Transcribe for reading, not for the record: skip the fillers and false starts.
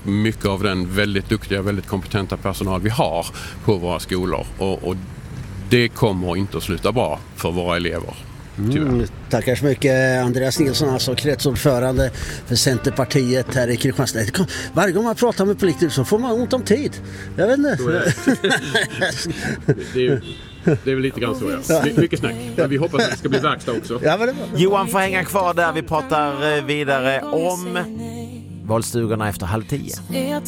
mycket av den väldigt duktiga, väldigt kompetenta personal vi har på våra skolor. Och det kommer inte att sluta bra för våra elever. Tackar så mycket Andreas Nilsson, alltså kretsordförande för Centerpartiet här i Kristianstad. Varje gång man pratar med politiker så får man ont om tid. Jag vet inte. Det är väl lite grann så, ja. Mycket snack. Men vi hoppas att det ska bli verkstad också. Johan får hänga kvar där. Vi pratar vidare om valstugorna efter 9:30.